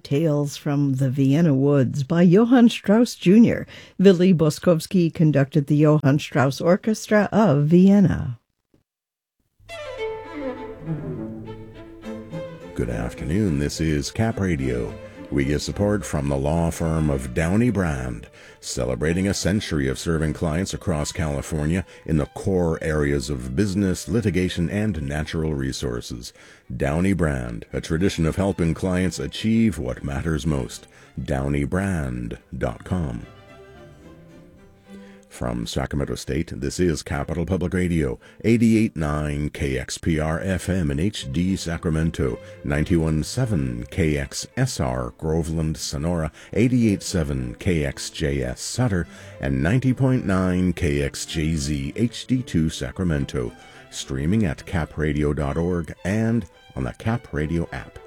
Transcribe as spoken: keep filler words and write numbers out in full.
Tales from the Vienna Woods by Johann Strauss Junior Willy Boskowski conducted the Johann Strauss Orchestra of Vienna. Good afternoon, this is Cap Radio. We get support from the law firm of Downey Brand, celebrating a century of serving clients across California in the core areas of business, litigation, and natural resources. Downey Brand, a tradition of helping clients achieve what matters most. downey brand dot com. From Sacramento State, this is Capital Public Radio, eighty-eight point nine K X P R F M in H D Sacramento, ninety-one point seven K X S R Groveland, Sonora, eighty-eight point seven K X J S Sutter, and ninety point nine K X J Z H D two Sacramento, streaming at cap radio dot org and on the Cap Radio app.